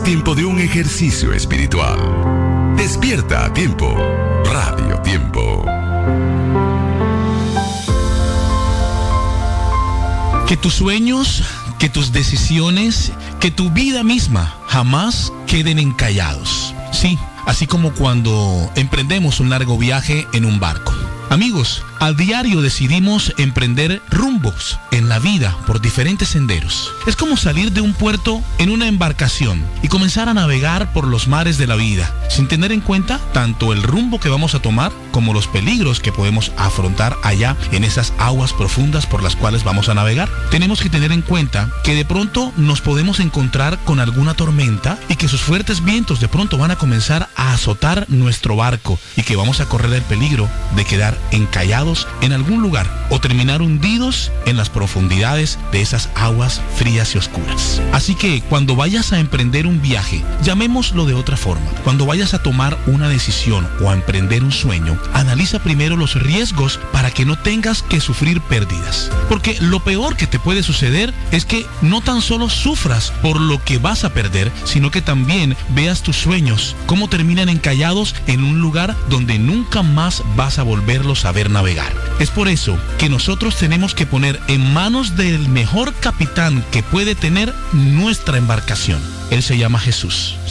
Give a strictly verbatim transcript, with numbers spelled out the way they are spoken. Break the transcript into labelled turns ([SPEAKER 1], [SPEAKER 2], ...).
[SPEAKER 1] Es tiempo de un ejercicio espiritual. Despierta a tiempo. Radio Tiempo.
[SPEAKER 2] Que tus sueños, que tus decisiones, que tu vida misma jamás queden encallados. Sí, así como cuando emprendemos un largo viaje en un barco. Amigos, a diario decidimos emprender rumbos en la vida por diferentes senderos. Es como salir de un puerto en una embarcación y comenzar a navegar por los mares de la vida, sin tener en cuenta tanto el rumbo que vamos a tomar como los peligros que podemos afrontar allá en esas aguas profundas por las cuales vamos a navegar. Tenemos que tener en cuenta que de pronto nos podemos encontrar con alguna tormenta y que sus fuertes vientos de pronto van a comenzar a azotar nuestro barco y que vamos a correr el peligro de quedar encallados en algún lugar o terminar hundidos en las profundidades de esas aguas frías y oscuras. Así que cuando vayas a emprender un viaje, llamémoslo de otra forma, cuando vayas a tomar una decisión o a emprender un sueño, analiza primero los riesgos para que no tengas que sufrir pérdidas. Porque lo peor que te puede suceder es que no tan solo sufras por lo que vas a perder, sino que también veas tus sueños cómo terminan encallados en un lugar donde nunca más vas a volverlos a ver navegar. Es por eso que nosotros tenemos que poner en manos del mejor capitán que puede tener nuestra embarcación. Él se llama Jesús.